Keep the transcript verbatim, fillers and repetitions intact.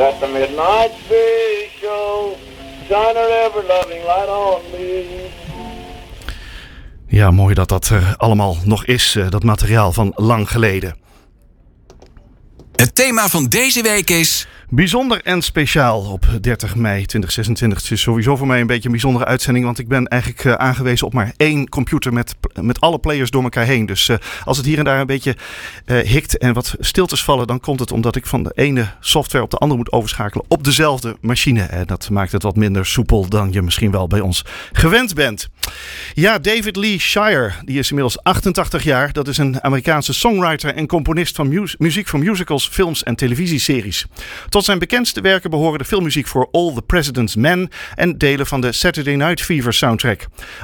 Let the midnight fish show shine her ever-loving light on me. Ja, mooi dat dat er allemaal nog is, dat materiaal van lang geleden. Het thema van deze week is... Bijzonder en speciaal op dertig mei tweeduizend zesentwintig. Het is sowieso voor mij een beetje een bijzondere uitzending, want ik ben eigenlijk uh, aangewezen op maar één computer met, met alle players door elkaar heen. Dus uh, als het hier en daar een beetje uh, hikt en wat stiltes vallen, dan komt het omdat ik van de ene software op de andere moet overschakelen op dezelfde machine. En dat maakt het wat minder soepel dan je misschien wel bij ons gewend bent. Ja, David Lee Shire, die is inmiddels achtentachtig jaar. Dat is een Amerikaanse songwriter en componist van mu- muziek voor musicals, films en televisieseries. Tot zijn bekendste werken behoren de filmmuziek voor All the President's Men en delen van de Saturday Night Fever soundtrack.